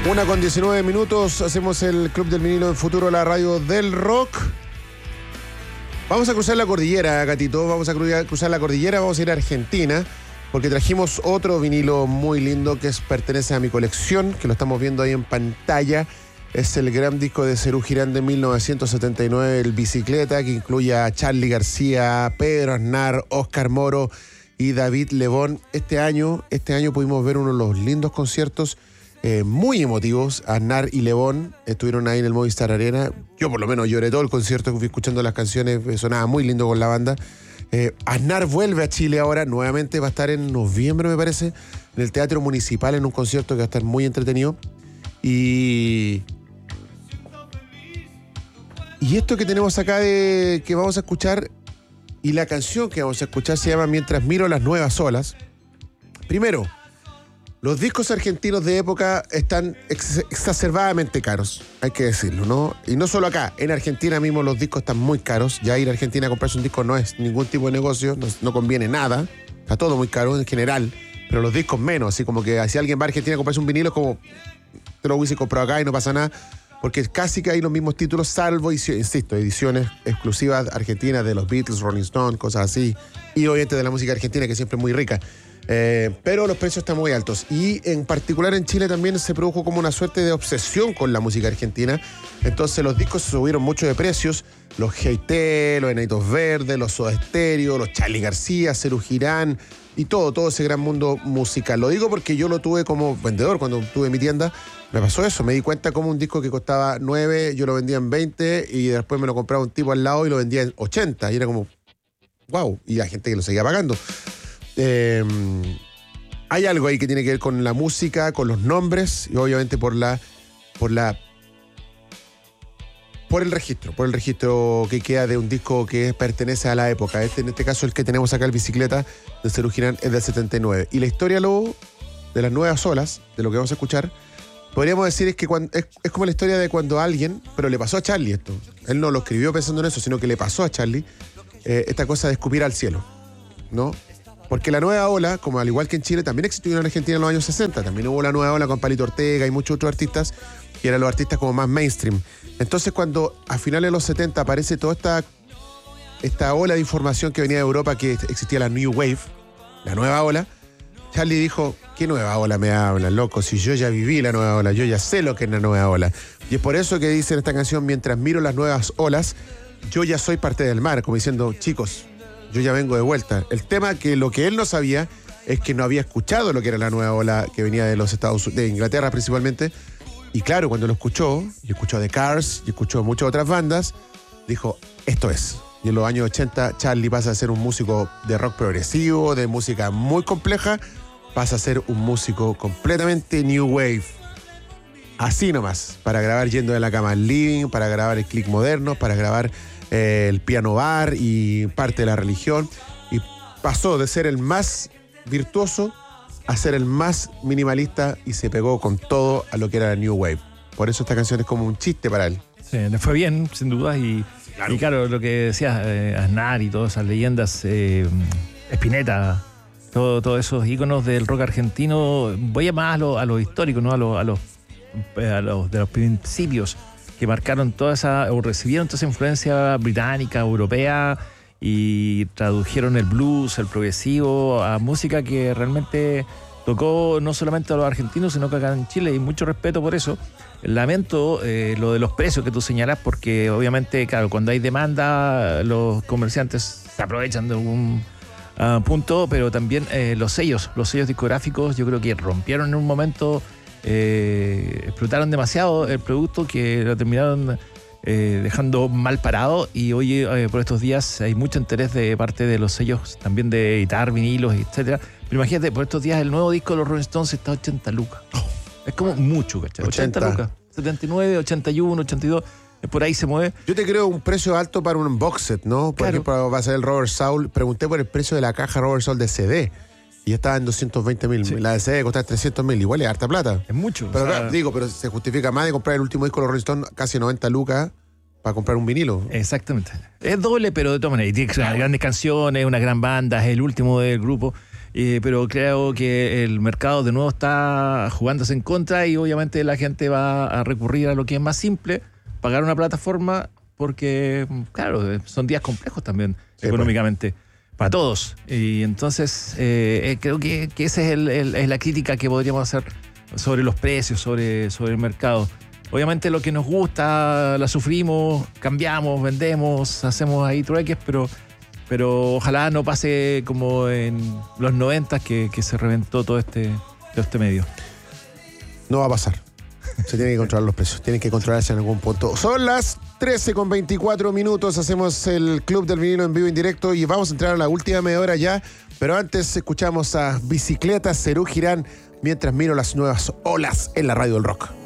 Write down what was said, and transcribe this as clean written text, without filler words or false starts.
1:19, hacemos el Club del Vinilo en Futuro, la radio del rock. Vamos a cruzar la cordillera, gatito, vamos a cruzar la cordillera, vamos a ir a Argentina, porque trajimos otro vinilo muy lindo que pertenece a mi colección, que lo estamos viendo ahí en pantalla. Es el gran disco de Serú Girán de 1979, el Bicicleta, que incluye a Charly García, Pedro Aznar, Oscar Moro y David Lebón. Este año pudimos ver uno de los lindos conciertos muy emotivos. Aznar y Lebón estuvieron ahí en el Movistar Arena. Yo por lo menos lloré todo el concierto, fui escuchando las canciones, sonaba muy lindo con la banda. Aznar vuelve a Chile ahora, nuevamente va a estar en noviembre, me parece, en el Teatro Municipal, en un concierto que va a estar muy entretenido. Y esto que tenemos acá que vamos a escuchar, y la canción que vamos a escuchar se llama Mientras miro las nuevas olas. Primero, los discos argentinos de época están exacerbadamente caros, hay que decirlo, ¿no? Y no solo acá, en Argentina mismo los discos están muy caros. Ya ir a Argentina a comprarse un disco no es ningún tipo de negocio, no conviene nada. Está todo muy caro en general, pero los discos menos. Así como que si alguien va a Argentina a comprarse un vinilo, es como te lo hubiese comprado acá y no pasa nada, porque casi que hay los mismos títulos, salvo, insisto, ediciones exclusivas argentinas de los Beatles, Rolling Stone, cosas así, y obviamente de la música argentina, que siempre es muy rica. Pero los precios están muy altos, y en particular en Chile también se produjo como una suerte de obsesión con la música argentina. Entonces los discos subieron mucho de precios, los G.I.T., los Enanitos Verdes, los Soda Stereo, los Charly García, Serú Girán y todo ese gran mundo musical. Lo digo porque yo lo tuve como vendedor cuando tuve mi tienda. Me pasó eso, me di cuenta como un disco que costaba 9, yo lo vendía en 20 y después me lo compraba un tipo al lado y lo vendía en 80, y era como wow, y la gente que lo seguía pagando. Hay algo ahí que tiene que ver con la música, con los nombres, y obviamente por el registro que queda de un disco que pertenece a la época. En este caso, el que tenemos acá, el Bicicleta de Serú Girán, es del 79. Y la historia luego de las nuevas olas, de lo que vamos a escuchar, podríamos decir es que es como la historia de cuando alguien, pero le pasó a Charly esto. Él no lo escribió pensando en eso, sino que le pasó a Charly esta cosa de escupir al cielo, ¿no? Porque la nueva ola, como al igual que en Chile, también existió en Argentina en los años 60. También hubo la nueva ola con Palito Ortega y muchos otros artistas, que eran los artistas como más mainstream. Entonces, cuando a finales de los 70 aparece toda esta ola de información que venía de Europa, que existía la New Wave, la nueva ola, Charly dijo, ¿qué nueva ola me hablan, loco? Si yo ya viví la nueva ola, yo ya sé lo que es la nueva ola. Y es por eso que dice en esta canción, mientras miro las nuevas olas, yo ya soy parte del mar, como diciendo, chicos, yo ya vengo de vuelta. El tema que lo que él no sabía es que no había escuchado lo que era la nueva ola que venía de los Estados Unidos, de Inglaterra principalmente. Y claro, cuando lo escuchó, y escuchó The Cars, y escuchó muchas otras bandas, dijo, esto es. Y en los años 80, Charly pasa a ser un músico de rock progresivo, de música muy compleja, pasa a ser un músico completamente new wave. Así nomás, para grabar yendo de la cama al living, para grabar el click moderno, para grabar el piano bar y parte de la religión. Y pasó de ser el más virtuoso a ser el más minimalista, y se pegó con todo a lo que era la new wave. Por eso esta canción es como un chiste para él. Sí, le fue bien, sin duda, y claro, lo que decías, Aznar y todas esas leyendas, Spinetta, todos esos íconos del rock argentino. Voy a más a lo histórico, ¿no? a los de los principios que marcaron toda esa, o recibieron toda esa influencia británica, europea, y tradujeron el blues, el progresivo, a música que realmente tocó no solamente a los argentinos, sino que acá en Chile, y mucho respeto por eso. Lamento lo de los precios que tú señalas, porque obviamente, claro, cuando hay demanda, los comerciantes se aprovechan de un punto, pero también los sellos discográficos, yo creo que rompieron en un momento, explotaron demasiado el producto, que lo terminaron dejando mal parado, y hoy por estos días hay mucho interés de parte de los sellos también de editar vinilos, etcétera. Pero imagínate, por estos días el nuevo disco de los Rolling Stones está a 80 lucas. Es como mucho, ¿cachai? 80 lucas. 79, 81, 82, por ahí se mueve. Yo te creo un precio alto para un box set, ¿no? Por ejemplo, va a ser el Robert Soul. Pregunté por el precio de la caja Robert Soul de CD y ya estaba en 220.000. Sí. La de CD costaba 300.000. Igual es harta plata. Es mucho. Pero acá, pero se justifica más de comprar el último disco de los Rolling Stones, casi 90 lucas, para comprar un vinilo. Exactamente. Es doble, pero de todas maneras. Tiene grandes canciones, una gran banda, es el último del grupo. pero creo que el mercado de nuevo está jugándose en contra y obviamente la gente va a recurrir a lo que es más simple, pagar una plataforma, porque, claro, son días complejos también económicamente para todos. Y entonces creo que esa es la crítica que podríamos hacer sobre los precios, sobre el mercado. Obviamente lo que nos gusta, la sufrimos, cambiamos, vendemos, hacemos ahí trueques, pero ojalá no pase como en los 90 que se reventó todo este medio. No va a pasar. Se tienen que controlar los precios, tienen que controlarse en algún punto. Son las 13:24, hacemos el Club del Vinilo en vivo en directo y vamos a entrar a la última media hora ya, pero antes escuchamos a Bicicleta Serú Girán mientras miro las nuevas olas en la radio del rock.